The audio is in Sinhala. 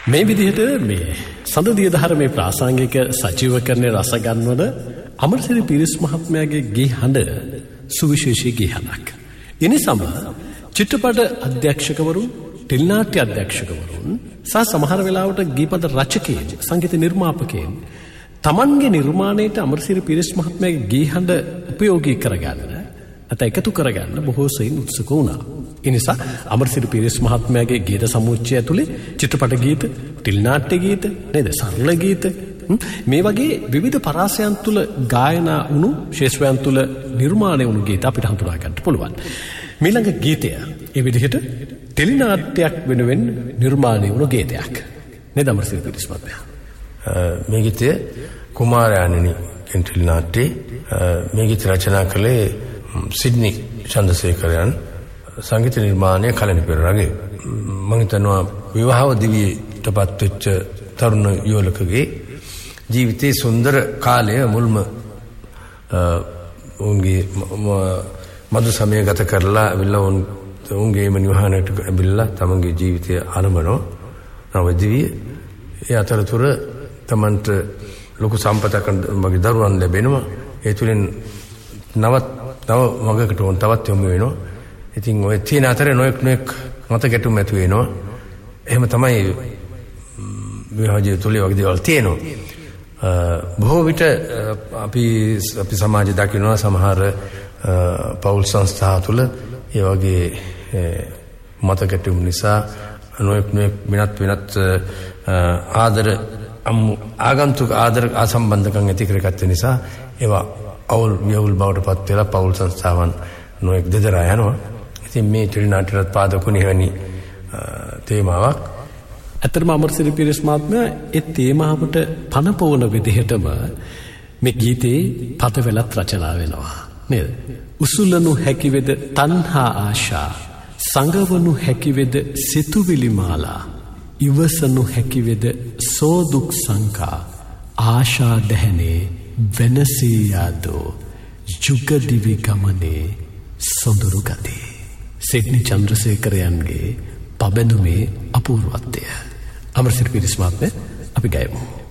මේ විදිහට මේ සඳදිය ධර්මයේ ප්‍රාසංගික සජීවකරණය රස ගන්නවන අමරසිරි පීරිස් මහත්මයාගේ ගී හඬ සුවිශේෂී ගී හඬක්. එනිසාම චිත්‍රපට අධ්‍යක්ෂකවරුන්, ටෙලි නාට්‍ය අධ්‍යක්ෂකවරුන් සහ සමහර වෙලාවට ගීපද රචකයන්, සංගීත නිර්මාපකයන් තමන්ගේ නිර්මාණයට අමරසිරි පීරිස් මහත්මයාගේ ගී හඬ උපයෝගී කරගන්න නැත්නම් එකතු කරගන්න බොහෝ සෙයින් උත්සුක වුණා. ඒ නිසා අමරසිරි පීරිස් මහත්මයාගේ ගීත සමුච්චය ඇතුලේ චිත්‍රපට ගීත, ටෙලි නාට්‍ය ගීත, නේද, සරල ගීත මේ වගේ විවිධ පරාසයන් තුල ගායනා වුණු, ශේෂ්ත්‍රයන් තුල නිර්මාණය වුණු ගීත අපිට හඳුනා ගන්න පුළුවන්. ඊළඟ ගීතය ඒ විදිහට ටෙලි නාට්‍යයක් වෙනුවෙන් නිර්මාණය වුණු ගීතයක්. නේද අමරසිරි පීරිස් මහත්මයා? මේ ගීතය කුමාරයාණෙනි කියන ටෙලි නාට්‍යයේ මේ ගීත රචනා කළේ සිඩ්නි චන්ද්‍රසේකරයන්, සංගීත නිර්මාණය කලණි පෙරරගේ. මම හිතනවා විවාහ දිවියටපත් වෙච්ච තරුණ යුවලකගේ ජීවිතයේ සුන්දර කාලය මුල්ම උන්ගේ මధు සමය ගත කරලා අවිල්ලා උන්ගේම නිවහනට ඇවිල්ලා තමන්ගේ ජීවිතය ආරම්භනෝ නවදිවිය. ඒ අතරතුර තමන්ට ලොකු සම්පතක් වගේ දරුවන් ලැබෙනවා. ඒ තුලින් නව මගකට උන් තවත් යොමු වෙනවා. ඉතින් ඔය තියෙන අතරේ නොයෙක් මත ගැටුම් ඇති වෙනවා. එහෙම තමයි විවාහ ජීවිතවල වගේ දේවල් තියෙනවා. බොහෝ විට අපි සමාජය දකිනවා සමහර පෞල් සංස්ථා තුළ ඒ වගේ මත ගැටුම් නිසා නොයෙක් වෙනත් ආගන්තුක ආදර ආසම්බන්ධකම් ඇති කරගත්ත නිසා ඒවා අවුල් වියවුල් බවට පත් වෙලා පෞල් සංස්ථාවන් නොයෙක් දෙදරා යනවා. ඉතින් මේ ටෙලි නාට්‍යවත් පාදකුණේ වැනි තේමාවක්. අතරම අමරසිරි පීරිස් මහත්මයා ඒ තේමාවට පනපවන විදිහටම මේ ගීතේ පද වෙලත් රචනා වෙනවා. නේද? උසුලනු හැකිවේද තණ්හා ආශා, සංගවනු හැකිවේද සිතුවිලි මාලා, ඉවසනු හැකිවේද සෝදුක් සංකා, ආශා දැහැනේ වෙනසී යාදෝ, යුග දිවි ගමනේ සොඳුරු ගතේ. සිඩ්නි චන්ද්‍රසේකරයන්ගේ පබඳුමේ අපූර්වත්වය. අමරසිරි පීරිස් මහත්මයා අපි ගයමු.